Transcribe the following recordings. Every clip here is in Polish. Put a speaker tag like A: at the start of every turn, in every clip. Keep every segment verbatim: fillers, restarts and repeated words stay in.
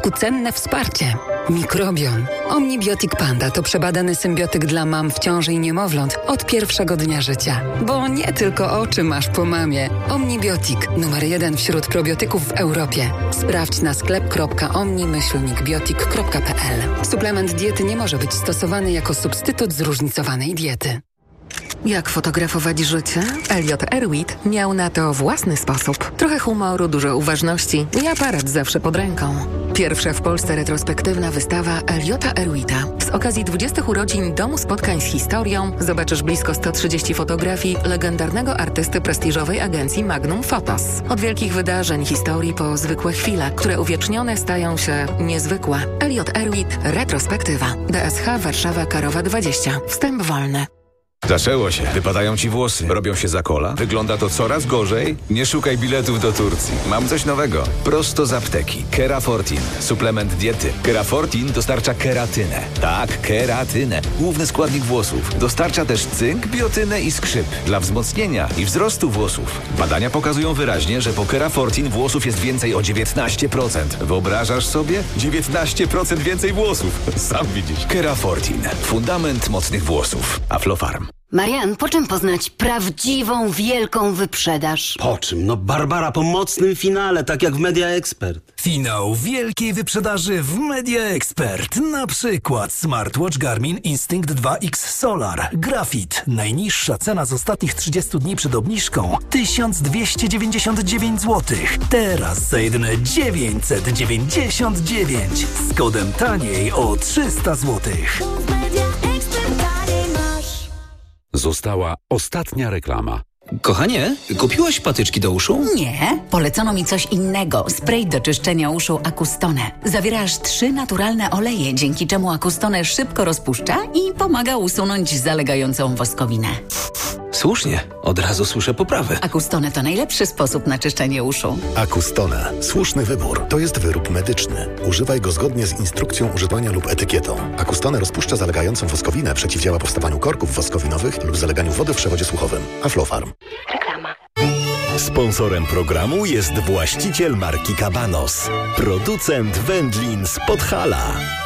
A: przypadku cenne wsparcie. Mikrobion. Omnibiotik Panda to przebadany symbiotyk dla mam w ciąży i niemowląt od pierwszego dnia życia. Bo nie tylko oczy masz po mamie. Omnibiotik. Numer jeden wśród probiotyków w Europie. Sprawdź na sklep kropka omni myślnik biotik kropka p l. Suplement diety nie może być stosowany jako substytut zróżnicowanej diety.
B: Jak fotografować życie? Elliot Erwitt miał na to własny sposób. Trochę humoru, dużo uważności i aparat zawsze pod ręką. Pierwsza w Polsce retrospektywna wystawa Elliota Erwitta. Z okazji dwudziestych urodzin Domu Spotkań z Historią zobaczysz blisko sto trzydzieści fotografii legendarnego artysty prestiżowej agencji Magnum Photos. Od wielkich wydarzeń, historii po zwykłe chwile, które uwiecznione stają się niezwykłe. Elliot Erwitt, retrospektywa. D S H Warszawa Karowa dwadzieścia. Wstęp wolny.
C: Zaczęło się. Wypadają ci włosy. Robią się za kola. Wygląda to coraz gorzej. Nie szukaj biletów do Turcji. Mam coś nowego. Prosto z apteki. Kerafortin. Suplement diety. Kerafortin dostarcza keratynę. Tak, keratynę. Główny składnik włosów. Dostarcza też cynk, biotynę i skrzyp. Dla wzmocnienia i wzrostu włosów. Badania pokazują wyraźnie, że po Kerafortin włosów jest więcej o dziewiętnaście procent. Wyobrażasz sobie? dziewiętnaście procent więcej włosów. Sam widzisz. Kerafortin. Fundament mocnych włosów. Aflofarm.
D: Marian, po czym poznać prawdziwą, wielką wyprzedaż?
E: Po czym? No Barbara, po mocnym finale, tak jak w Media Expert.
F: Finał wielkiej wyprzedaży w Media Expert. Na przykład smartwatch Garmin Instinct dwa X Solar. Grafit. Najniższa cena z ostatnich trzydziestu dni przed obniżką. tysiąc dwieście dziewięćdziesiąt dziewięć złotych. Teraz za jedyne dziewięćset dziewięćdziesiąt dziewięć. Z kodem taniej o trzysta złotych.
G: Została ostatnia reklama.
H: Kochanie, kupiłaś patyczki do uszu?
I: Nie, polecono mi coś innego. Spray do czyszczenia uszu Acustone. Zawiera aż trzy naturalne oleje, dzięki czemu Acustone szybko rozpuszcza i pomaga usunąć zalegającą woskowinę.
H: Słusznie, od razu słyszę poprawę.
I: Acustone to najlepszy sposób na czyszczenie uszu.
J: Acustone. Słuszny wybór. To jest wyrób medyczny. Używaj go zgodnie z instrukcją używania lub etykietą. Acustone rozpuszcza zalegającą woskowinę, przeciwdziała powstawaniu korków woskowinowych lub zaleganiu wody w przewodzie słuchowym. Aflofarm.
D: Reklama.
K: Sponsorem programu jest właściciel marki Cabanos. Producent wędlin z Podhala.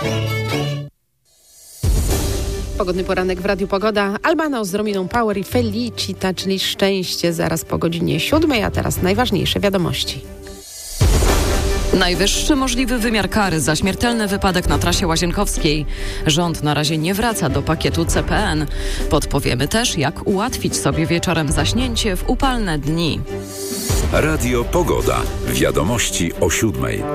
L: Pogodny poranek w Radiu Pogoda. Albano z Rominą Power i Felicita, czyli szczęście, zaraz po godzinie siódmej, a teraz najważniejsze wiadomości.
M: Najwyższy możliwy wymiar kary za śmiertelny wypadek na trasie łazienkowskiej. Rząd na razie nie wraca do pakietu C P N. Podpowiemy też, jak ułatwić sobie wieczorem zaśnięcie w upalne dni.
G: Radio Pogoda. Wiadomości o siódmej.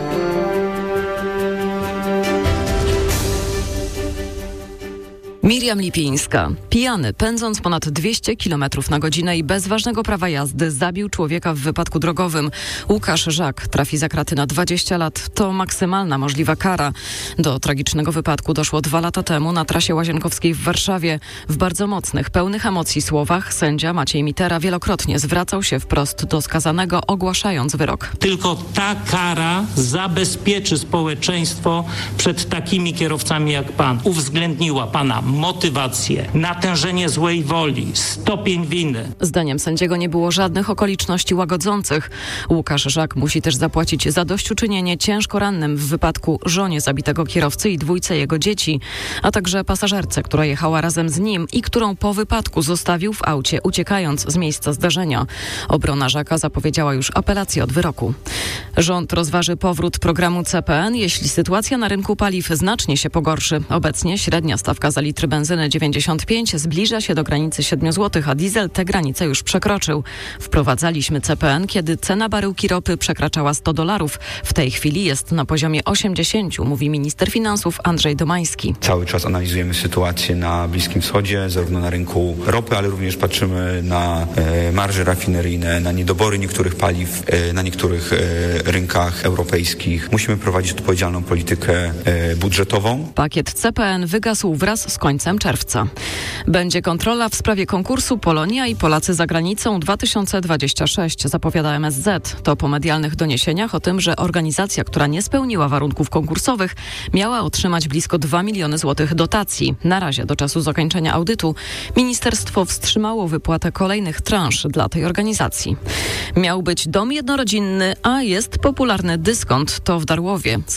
M: Miriam Lipińska. Pijany, pędząc ponad dwieście kilometrów na godzinę i bez ważnego prawa jazdy zabił człowieka w wypadku drogowym. Łukasz Żak trafi za kraty na dwadzieścia lat. To maksymalna możliwa kara. Do tragicznego wypadku doszło dwa lata temu na trasie łazienkowskiej w Warszawie. W bardzo mocnych, pełnych emocji słowach sędzia Maciej Mitera wielokrotnie zwracał się wprost do skazanego, ogłaszając wyrok.
N: Tylko ta kara zabezpieczy społeczeństwo przed takimi kierowcami jak pan. Uwzględniła pana motywację, natężenie złej woli, stopień winy.
M: Zdaniem sędziego nie było żadnych okoliczności łagodzących. Łukasz Żak musi też zapłacić zadośćuczynienie ciężko rannym w wypadku żonie zabitego kierowcy i dwójce jego dzieci, a także pasażerce, która jechała razem z nim i którą po wypadku zostawił w aucie, uciekając z miejsca zdarzenia. Obrona Żaka zapowiedziała już apelację od wyroku. Rząd rozważy powrót programu C P N, jeśli sytuacja na rynku paliw znacznie się pogorszy. Obecnie średnia stawka za litr benzyny dziewięćdziesiąt pięć zbliża się do granicy siedmiu złotych, a diesel tę granicę już przekroczył. Wprowadzaliśmy C P N, kiedy cena baryłki ropy przekraczała sto dolarów. W tej chwili jest na poziomie osiemdziesiąt, mówi minister finansów Andrzej Domański.
O: Cały czas analizujemy sytuację na Bliskim Wschodzie, zarówno na rynku ropy, ale również patrzymy na e, marże rafineryjne, na niedobory niektórych paliw, e, na niektórych e, rynkach europejskich. Musimy prowadzić odpowiedzialną politykę e, budżetową.
M: Pakiet C P N wygasł wraz z końcem czerwca. Będzie kontrola w sprawie konkursu Polonia i Polacy za granicą dwa tysiące dwadzieścia sześć, zapowiada M S Z. To po medialnych doniesieniach o tym, że organizacja, która nie spełniła warunków konkursowych, miała otrzymać blisko dwa miliony złotych dotacji. Na razie do czasu zakończenia audytu ministerstwo wstrzymało wypłatę kolejnych transz dla tej organizacji. Miał być dom jednorodzinny, a jest popularny dyskont. To w Darłowie.